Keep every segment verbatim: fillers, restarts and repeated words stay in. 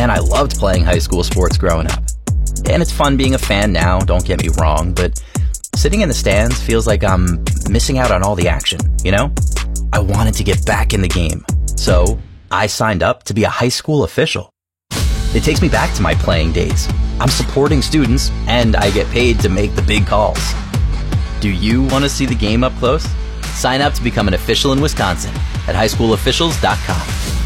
Man, I loved playing high school sports growing up. And it's fun being a fan now, don't get me wrong, but sitting in the stands feels like I'm missing out on all the action, you know? I wanted to get back in the game, so I signed up to be a high school official. It takes me back to my playing days. I'm supporting students, and I get paid to make the big calls. Do you want to see the game up close? Sign up to become an official in Wisconsin at high school officials dot com.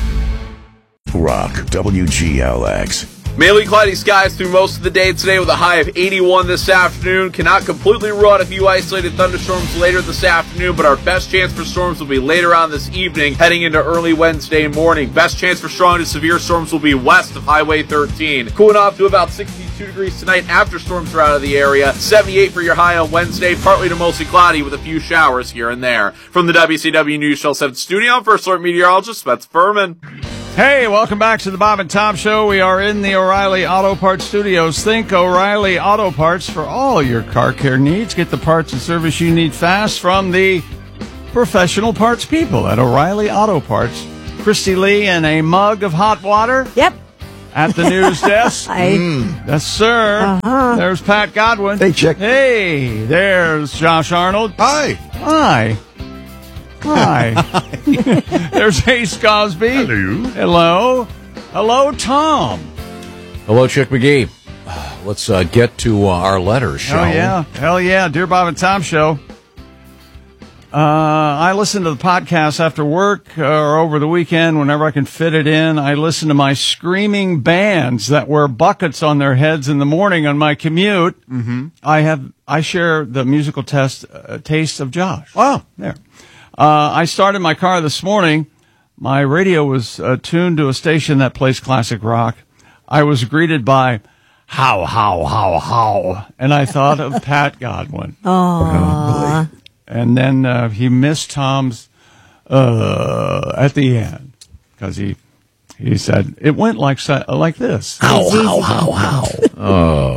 Rock W G L X. Mainly cloudy skies through most of the day today with a high of eighty-one this afternoon. Cannot completely rule out a few isolated thunderstorms later this afternoon, but our best chance for storms will be later on this evening, heading into early Wednesday morning. Best chance for strong to severe storms will be west of Highway thirteen. Cooling off to about sixty-two degrees tonight after storms are out of the area. seventy-eight for your high on Wednesday, partly to mostly cloudy with a few showers here and there. From the W C W News Channel seven studio, I'm First Alert Meteorologist Spencer Furman. Hey, welcome back to the Bob and Tom Show. We are in the O'Reilly Auto Parts Studios. Think O'Reilly Auto Parts for all your car care needs. Get the parts and service you need fast from the professional parts people at O'Reilly Auto Parts. Christy Lee and a mug of hot water. Yep. At the news desk. I, mm. Yes, sir. Uh-huh. There's Pat Godwin. Hey, Chick. Hey, there's Josh Arnold. Hi. Hi. Hi. There's Ace Cosby. Hello. Hello. Hello, Tom. Hello, Chick McGee. Let's uh, get to uh, our letters, shall Oh, we? yeah. Hell yeah. Dear Bob and Tom Show. Uh, I listen to the podcast after work uh, or over the weekend whenever I can fit it in. I listen to my screaming bands that wear buckets on their heads in the morning on my commute. Mm-hmm. I have I share the musical test uh, taste of Josh. Oh, there. Uh, I started my car this morning. My radio was uh, tuned to a station that plays classic rock. I was greeted by how, how, how, how, and I thought of Pat Godwin. Aww. And then uh, he missed Tom's uh, at the end because he he said it went like like this. How, how, how, how. Oh.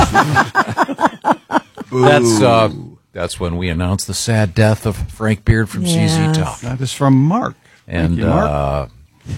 That's uh, that's when we announced the sad death of Frank Beard from Yeah. Z Z Top. That is from Mark. And you, Mark. uh,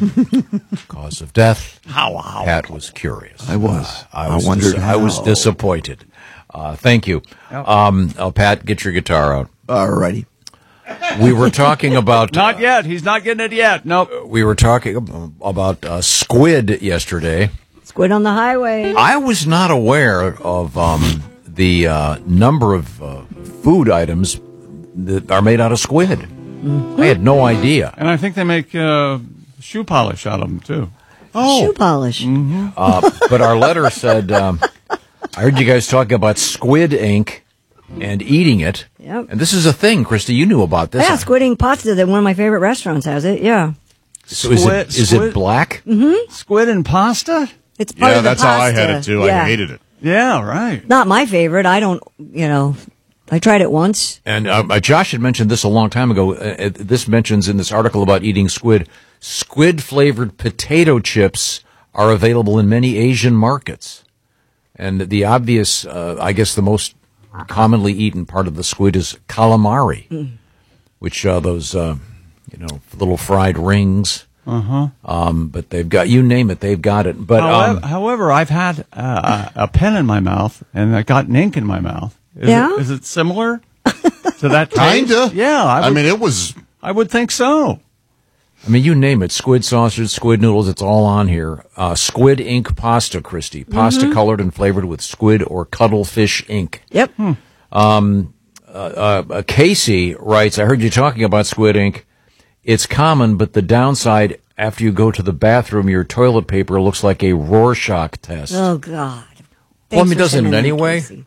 cause of death. How, how? Pat was curious. I was. Uh, I I was. wondered dis- I was how. disappointed. Uh, thank you. Um, oh, Pat, get your guitar out. All righty. We were talking about. Not yet. He's not getting it yet. Nope. We were talking about uh, squid yesterday. Squid on the highway. I was not aware of um, the uh, number of uh, food items that are made out of squid. Mm-hmm. I had no idea. And I think they make uh, shoe polish out of them, too. Oh. Shoe polish. Mm-hmm. Uh, but our letter said, um, I heard you guys talking about squid ink and eating it. Yep. And this is a thing, Christy. You knew about this. Yeah, squid ink pasta. That one of my favorite restaurants has it. Yeah. So is Squid- it, is squid- it black? Mm-hmm. Squid and pasta? It's part Yeah, of the that's how I pasta. had it, too. Yeah. I hated it. Yeah, right. Not my favorite. I don't, you know, I tried it once. And uh, Josh had mentioned this a long time ago. Uh, this mentions in this article about eating squid, squid-flavored potato chips are available in many Asian markets. And the obvious, uh, I guess the most commonly eaten part of the squid is calamari, mm. which are those, uh, you know, little fried rings. Uh-huh. Um, but they've got, you name it, they've got it. But however, um, however, I've had uh, a pen in my mouth and I got ink in my mouth. Is Yeah? It, is it similar to that taste? Kinda. Yeah. I, would, I mean, it was. I would think so. I mean, you name it, squid sausage, squid noodles, it's all on here. Uh, squid ink pasta, Christy. Pasta Mm-hmm. colored and flavored with squid or cuttlefish ink. Yep. Hmm. Um, uh, uh, Casey writes, I heard you talking about squid ink. It's common, but the downside, after you go to the bathroom, your toilet paper looks like a Rorschach test. Oh, God. Well, I mean, Thanks for doesn't it sending me, anyway? Casey.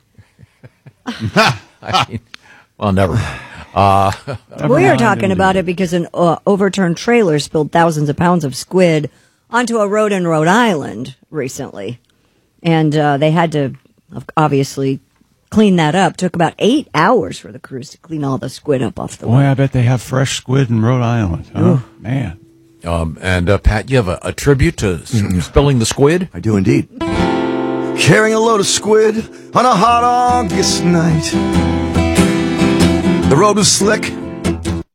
I mean, well, never mind. Uh, We were mind, talking indeed. about it because an uh, overturned trailer spilled thousands of pounds of squid onto a road in Rhode Island recently. And uh, they had to obviously clean that up. Took about eight hours for the crews to clean all the squid up off the Boy, way. I bet they have fresh squid in Rhode Island. Oh, man. um, and uh, Pat, you have a, a tribute to s- spilling the squid? I do indeed. Carrying a load of squid on a hot August night. The road was slick,